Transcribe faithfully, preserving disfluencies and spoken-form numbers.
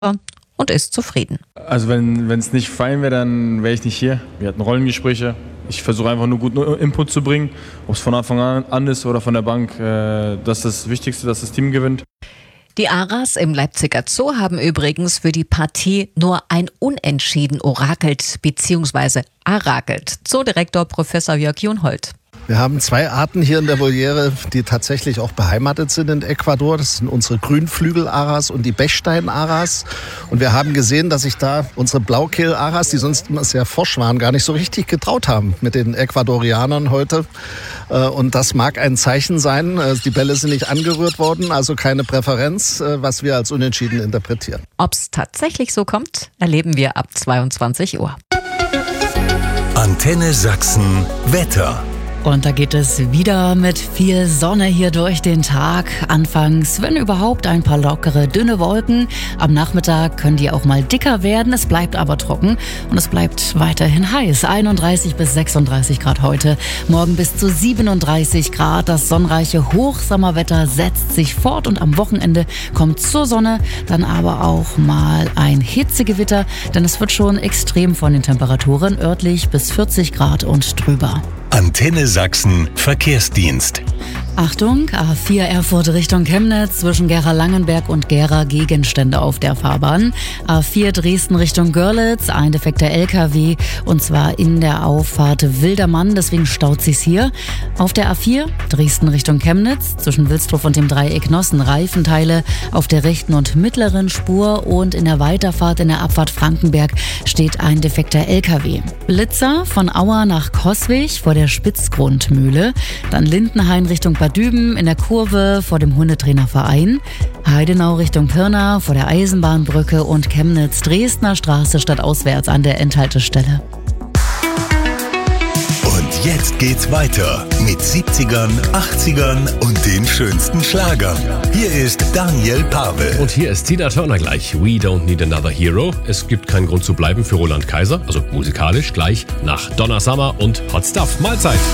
und ist zufrieden. Also wenn es nicht fein wäre, dann wäre ich nicht hier. Wir hatten Rollengespräche. Ich versuche einfach nur guten Input zu bringen, ob es von Anfang an ist oder von der Bank. Das ist das Wichtigste, dass das Team gewinnt. Die Aras im Leipziger Zoo haben übrigens für die Partie nur ein Unentschieden orakelt bzw. arakelt. Zoodirektor Professor Jörg Junhold. Wir haben zwei Arten hier in der Voliere, die tatsächlich auch beheimatet sind in Ecuador. Das sind unsere Grünflügel-Aras und die Bechstein-Aras. Und wir haben gesehen, dass sich da unsere Blaukehl-Aras, die sonst immer sehr forsch waren, gar nicht so richtig getraut haben mit den Ecuadorianern heute. Und das mag ein Zeichen sein. Die Bälle sind nicht angerührt worden, also keine Präferenz, was wir als unentschieden interpretieren. Ob es tatsächlich so kommt, erleben wir ab zweiundzwanzig Uhr. Antenne Sachsen Wetter. Und da geht es wieder mit viel Sonne hier durch den Tag. Anfangs, wenn überhaupt, ein paar lockere, dünne Wolken. Am Nachmittag können die auch mal dicker werden. Es bleibt aber trocken und es bleibt weiterhin heiß. einunddreißig bis sechsunddreißig Grad heute. Morgen bis zu siebenunddreißig Grad. Das sonnenreiche Hochsommerwetter setzt sich fort und am Wochenende kommt zur Sonne dann aber auch mal ein Hitzegewitter, denn es wird schon extrem von den Temperaturen, örtlich bis vierzig Grad und drüber. Antenne Sachsen Verkehrsdienst. Achtung, A vier Erfurt Richtung Chemnitz, zwischen Gera-Langenberg und Gera Gegenstände auf der Fahrbahn. A vier Dresden Richtung Görlitz, ein defekter L K W und zwar in der Auffahrt Wildermann, deswegen staut sich's hier. Auf der A vier Dresden Richtung Chemnitz, zwischen Wilsdruff und dem Dreieck Nossen, Reifenteile auf der rechten und mittleren Spur und in der Weiterfahrt in der Abfahrt Frankenberg steht ein defekter L K W. Blitzer von Auer nach Coswig vor der Spitzgrundmühle, dann Lindenhain Richtung Bad Düben in der Kurve vor dem Hundetrainerverein, Heidenau Richtung Pirna vor der Eisenbahnbrücke und Chemnitz Dresdner Straße stadtauswärts an der Endhaltestelle. Und jetzt geht's weiter mit siebzigern, achtzigern und den schönsten Schlagern. Hier ist Daniel Pavel. Und hier ist Tina Turner gleich. We don't need another hero. Es gibt keinen Grund zu bleiben für Roland Kaiser, also musikalisch gleich nach Donna Summer und Hot Stuff. Mahlzeit!